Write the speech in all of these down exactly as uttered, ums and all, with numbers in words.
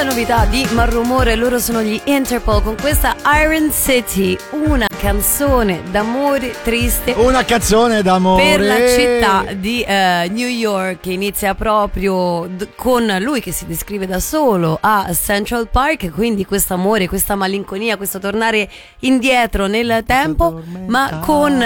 seconda novità di Malrumore, loro sono gli Interpol con questa Iron City, una canzone d'amore triste. Una canzone d'amore per la città di uh, New York, che inizia proprio d- con lui che si descrive da solo a Central Park, quindi questo amore, questa malinconia, questo tornare indietro nel tempo, ma con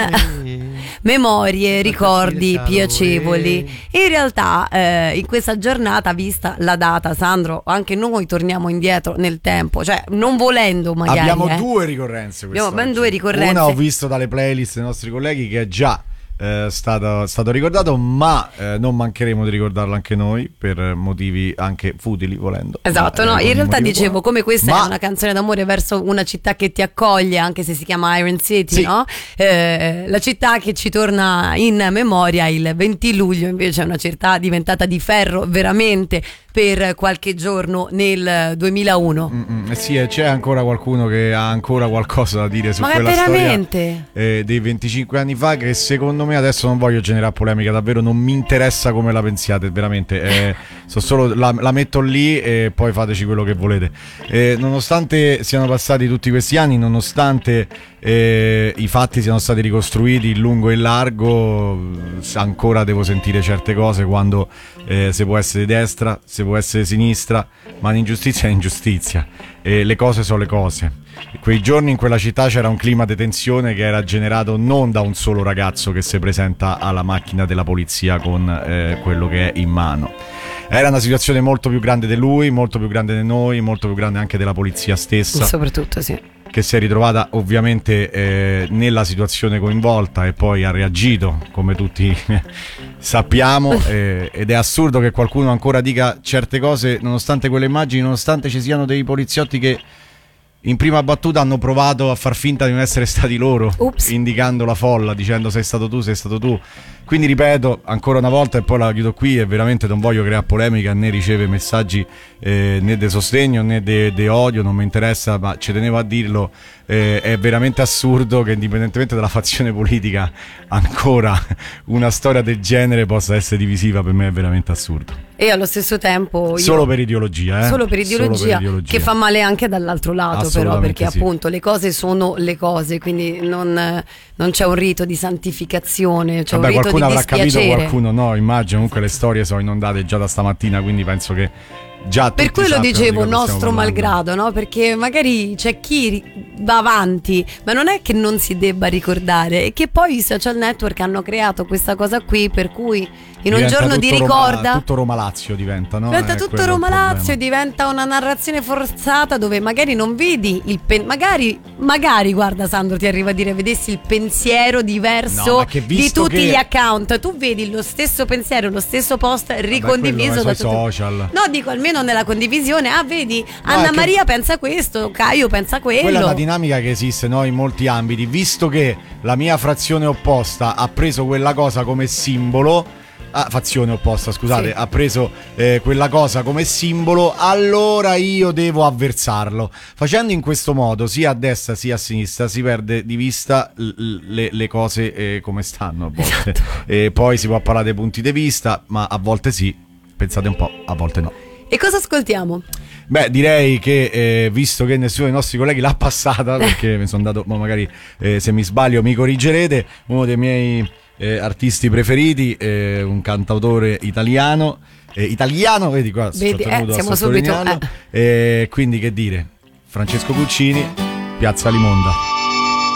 memorie, ricordi piacevoli. In realtà eh, in questa giornata, vista la data, Sandro, anche noi torniamo indietro nel tempo, cioè non volendo magari. Abbiamo eh. due ricorrenze. Abbiamo ben due ricorrenze. Una ho visto dalle playlist dei nostri colleghi che è già eh, stato, stato ricordato, ma eh, non mancheremo di ricordarlo anche noi per motivi anche futili, volendo. Esatto, ma, no, eh, in realtà dicevo, buono. come questa ma... è una canzone d'amore verso una città che ti accoglie, anche se si chiama Iron City, sì. no? Eh, la città che ci torna in memoria il venti luglio invece è una città diventata di ferro veramente per qualche giorno nel duemilauno. Mm-mm, eh sì, e c'è ancora qualcuno che ha ancora qualcosa da dire su ma quella veramente? storia eh, dei venticinque anni fa, che secondo me, adesso non voglio generare polemica, davvero non mi interessa come la pensiate, veramente eh, so solo, la, la metto lì e poi fateci quello che volete. Eh, nonostante siano passati tutti questi anni, nonostante eh, i fatti siano stati ricostruiti in lungo e in largo, ancora devo sentire certe cose quando eh, si può essere di destra, si può essere di sinistra, ma l'ingiustizia è ingiustizia e le cose sono le cose. Quei giorni in quella città c'era un clima di tensione che era generato non da un solo ragazzo che si presenta alla macchina della polizia con eh, quello che è in mano. Era una situazione molto più grande di lui, molto più grande di noi, molto più grande anche della polizia stessa. Soprattutto, sì. Che si è ritrovata ovviamente eh, nella situazione coinvolta e poi ha reagito, come tutti sappiamo, eh, ed è assurdo che qualcuno ancora dica certe cose nonostante quelle immagini, nonostante ci siano dei poliziotti che in prima battuta hanno provato a far finta di non essere stati loro. Ups. Indicando la folla, dicendo sei stato tu, sei stato tu. Quindi ripeto ancora una volta e poi la chiudo qui, e veramente non voglio creare polemica né riceve messaggi eh, né di sostegno né di odio, non mi interessa, ma ci tenevo a dirlo. Eh, è veramente assurdo che indipendentemente dalla fazione politica ancora una storia del genere possa essere divisiva. Per me è veramente assurdo. E allo stesso tempo io, solo per ideologia, eh? solo per ideologia, solo per ideologia, che fa male anche dall'altro lato, però, perché sì. appunto le cose sono le cose, quindi non, non c'è un rito di santificazione, c'è Vabbè, un rito qualcuno di avrà dispiacere. capito, qualcuno no, immagino. Comunque le storie sono inondate già da stamattina, quindi penso che già per quello sappiano dicevo di cosa nostro malgrado, no? Perché magari c'è chi va avanti, ma non è che non si debba ricordare, è che poi i social network hanno creato questa cosa qui, per cui in un diventa giorno di Roma, ricorda tutto Roma Lazio diventa, no? diventa È tutto Roma Lazio, il diventa una narrazione forzata dove magari non vedi il pen- magari magari guarda Sandro, ti arriva a dire, vedessi il pensiero diverso no, di tutti che... gli account, tu vedi lo stesso pensiero, lo stesso post ricondiviso da tutti. Social. No, dico almeno nella condivisione, ah vedi, no, Anna Maria che... pensa questo, Caio pensa quello. Quella è una dinamica che esiste, no, in molti ambiti, visto che la mia frazione opposta ha preso quella cosa come simbolo. Ah, fazione opposta, scusate, sì. Ha preso eh, quella cosa come simbolo, allora io devo avversarlo. Facendo in questo modo, sia a destra sia a sinistra, si perde di vista l- le, le cose eh, come stanno a volte. Esatto. E poi si può parlare dei punti di vista, ma a volte sì, pensate un po', a volte no. E cosa ascoltiamo? Beh, direi che eh, visto che nessuno dei nostri colleghi l'ha passata, perché mi sono dato, ma magari eh, se mi sbaglio mi corrigerete, uno dei miei eh, artisti preferiti, eh, un cantautore italiano, eh, italiano, vedi qua, vedi, eh, siamo subito, eh. eh, quindi che dire, Francesco Guccini, Piazza Limonda.